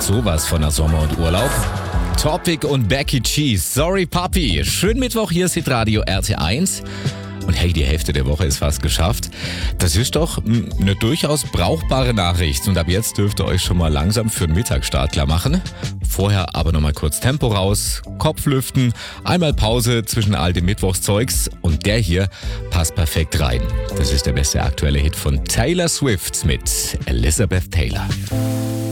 sowas von der Sommer- und Urlaub. Topic und Becky Cheese. Sorry Papi. Schönen Mittwoch, hier ist Hitradio RT1. Und hey, die Hälfte der Woche ist fast geschafft. Das ist doch eine durchaus brauchbare Nachricht. Und ab jetzt dürft ihr euch schon mal langsam für den Mittagsstart klar machen. Vorher aber nochmal kurz Tempo raus, Kopf lüften, einmal Pause zwischen all dem Mittwochszeugs. Und der hier passt perfekt rein. Das ist der beste aktuelle Hit von Taylor Swift mit Elizabeth Taylor.